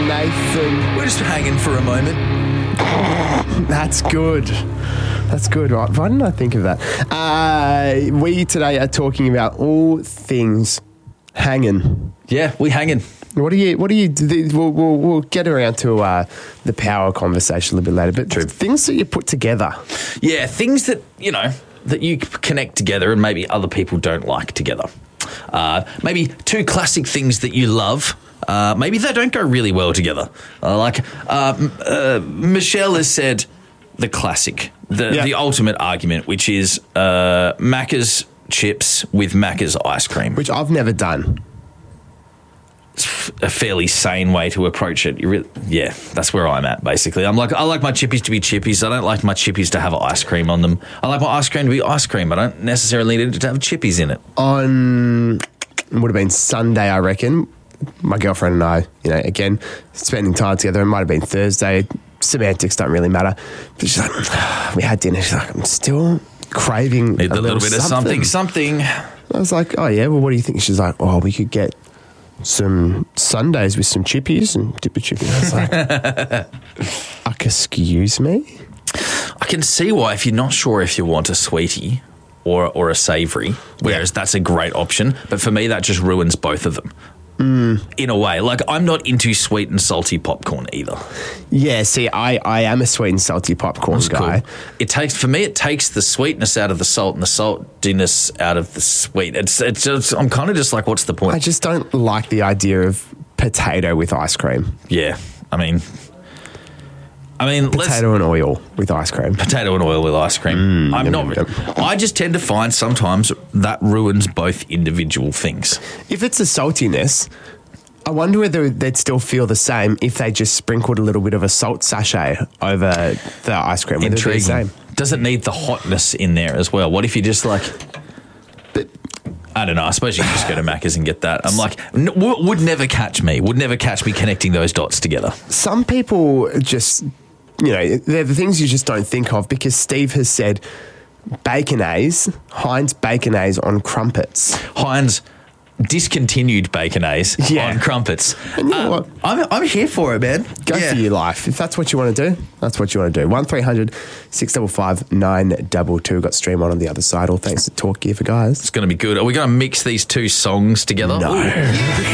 Nathan. We're just hanging for a moment. That's good. That's good. Right. Why didn't I think of that? We today are talking about all things hanging. Yeah, we hanging. What do you? We'll get around to the power conversation a little bit later. But things that you put together. Yeah, things that, that you connect together and maybe other people don't like together. Maybe two classic things that you love. Maybe they don't go really well together. Michelle has said the classic, the ultimate argument, which is Macca's chips with Macca's ice cream. Which I've never done. It's a fairly sane way to approach it. That's where I'm at, basically. I like my chippies to be chippies. I don't like my chippies to have ice cream on them. I like my ice cream to be ice cream. I don't necessarily need it to have chippies in it. On, it would have been Sunday, I reckon, my girlfriend and I, again, spending time together. It might have been Thursday. Semantics don't really matter. But she's like, we had dinner. She's like, I'm still craving a little bit of something. I was like, oh, yeah, well, what do you think? She's like, oh, we could get some sundaes with some chippies and dip a chippy. I was like, excuse me? I can see why, if you're not sure if you want a sweetie or a savoury, whereas that's a great option. But for me, that just ruins both of them. In a way. Like, I'm not into sweet and salty popcorn either. Yeah, see, I am a sweet and salty popcorn guy. Cool. It takes the sweetness out of the salt and the saltiness out of the sweet. It's just, I'm kind of just like, what's the point? I just don't like the idea of potato with ice cream. Yeah, I mean, potato and oil with ice cream. Potato and oil with ice cream. I just tend to find sometimes that ruins both individual things. If it's a saltiness, I wonder whether they'd still feel the same if they just sprinkled a little bit of a salt sachet over the ice cream. Intriguing. Does it need the hotness in there as well? What if you just like... I don't know. I suppose you can just go to Macca's and get that. I'm like, would never catch me connecting those dots together. Some people just... they're the things you just don't think of, because Steve has said Heinz Baconaise on crumpets. Heinz discontinued Baconaise on crumpets. And you know what? I'm here for it, man. Go for your life. If that's what you want to do, that's what you want to do. 1300 655 922. Got Stream on the other side. All thanks to Talk Gear for Guys. It's going to be good. Are we going to mix these two songs together? No.